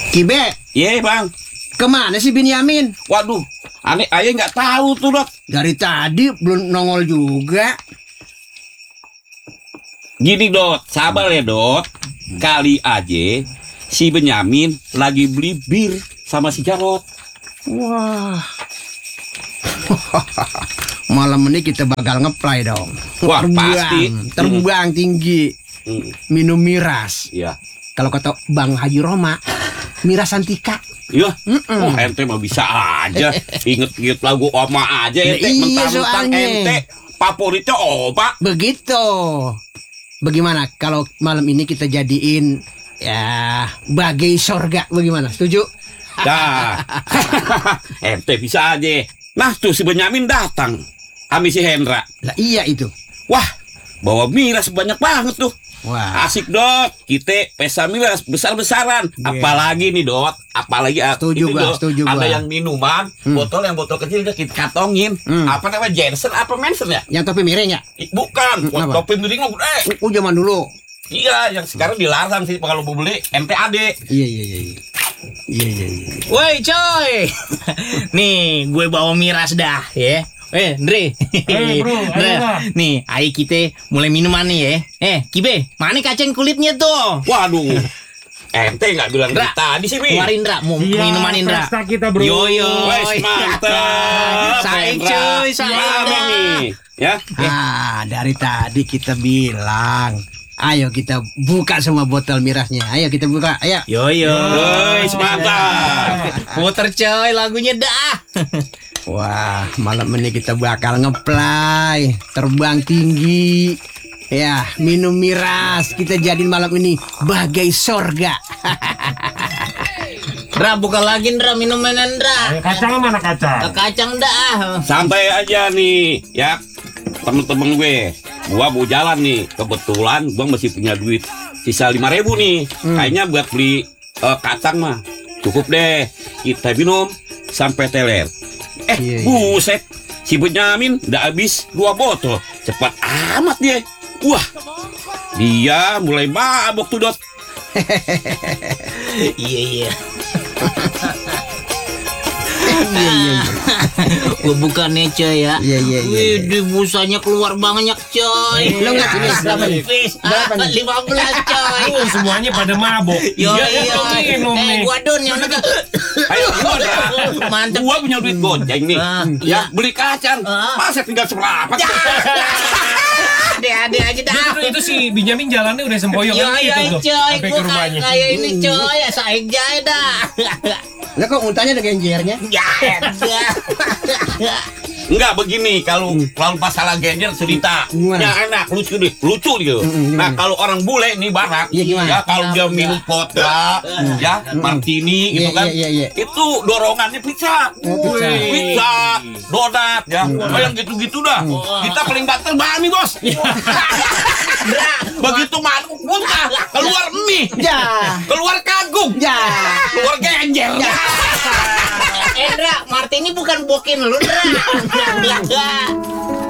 Kibe. Iya bang. Kemana sih Binyamin? Waduh, aneh ayah nggak tahu tuh Dot. Dari tadi belum nongol juga. Gini Dot, sabar ya Dot. Kali aja si Benyamin lagi beli bir sama si Jarot. Wah. Malam ini kita bakal ngeplay dong. Wah, pasti. Terbang tinggi. Minum miras. Iya. Kalau kata Bang Haji Roma, miras antika. Iya. Oh, ente mah bisa aja. Inget-inget lagu Oma aja ente. Mentang-mentang ente favoritnya Oma. Begitu. Bagaimana kalau malam ini kita jadiin ya bagai sorga? Bagaimana? Setuju? Dah. Ente bisa aja. Nah tuh si Benyamin datang sama si Hendra. Lah iya itu. Wah, bawa miras banyak banget tuh. Wah. Asik Dot. Kita pesta miras besar-besaran. Apalagi nih Dot. Apalagi setuju gua, setuju ada gua. yang minuman, botol kecil udah kita kantongin. Apa namanya, Jensen apa Manson ya? Yang topi miring ya? Bukan, topi miring mah zaman dulu. Iya, yang sekarang dilarang sih kalau mau beli MTAD. Iya. Woi coy, nih gue bawa miras dah ya. Andre, bro, nih ayo kita mulai minuman nih ya. Kibe, mana kacang kulitnya tuh? Waduh, ente nggak bilang dari tadi sih Mi. Keluarin Indra, mau minuman Indra. Pesta kita bro. Yo. Wes mantap. Saik cuy, saik nih. Ya. Dari tadi kita bilang, ayo kita buka semua botol mirasnya. Ayo kita buka, ayo. Yo. Wes mantap. Puter coy lagunya dah. Wah, malam ini kita bakal ngeplay, terbang tinggi. Ya, minum miras. Kita jadiin malam ini bagai sorga. Ndra, buka lagi Ndra minuman Ndra. Kacang mana kacang? Kacang dah. Santai aja nih, ya. Temen-temen gue, gua mau jalan nih. Kebetulan gua masih punya duit sisa 5.000 nih. Kayaknya buat beli kacang mah cukup deh. Kita minum sampai teler. Iya. Buset, si Benyamin udah habis 2 botol. Cepat amat dia. Wah, dia mulai mabok tuh Dot. Iya. Gue buka nih coy ya. Iya. Wih, busanya keluar banyak coy. Lo nggak sini berapa nih? 15 coy. Semuanya pada mabok. Yo. minum nih. Gua don yang nega. Ayo, Mantep. gua punya duit goceng nih. Ya, beli kacang. Masa tinggal seberapa? Ade aja dah. Itu si Benyamin jalannya udah sempoyong Yo gitu tuh. coy, Sampai ke gua rumahnya. kayak ini coy, saik jaya dah. Lah kok untanya ada genjernya? Ya. Enggak begini, kalau masalah genjer cerita Gimana? yang enak, lucu gitu. Nah kalau orang bule nih barat, Iya, gimana? ya kalau dia minum vodka, ya martini gitu kan, Iya. itu dorongannya pizza, pizza, donat, ya, yang gitu-gitu dah. Kita paling banter bami bos. Begitu masuk muntah, keluar mie, keluar kagum, keluar genjer. Indra, Martini bukan bokin lu, Indra.